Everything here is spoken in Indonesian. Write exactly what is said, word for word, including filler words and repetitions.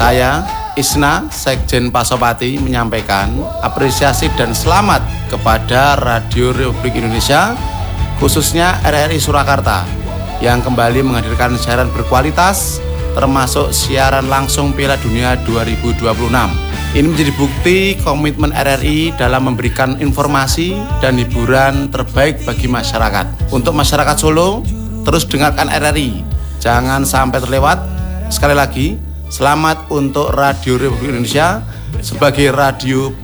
Saya, Isna, Sekjen Pasopati, menyampaikan apresiasi dan selamat kepada Radio Republik Indonesia, khususnya R R I Surakarta, yang kembali menghadirkan siaran berkualitas, termasuk siaran langsung Piala Dunia dua ribu dua puluh enam. Ini menjadi bukti komitmen R R I dalam memberikan informasi dan hiburan terbaik bagi masyarakat. Untuk masyarakat Solo, terus dengarkan R R I. Jangan sampai terlewat. Sekali lagi, selamat untuk Radio Republik Indonesia sebagai radio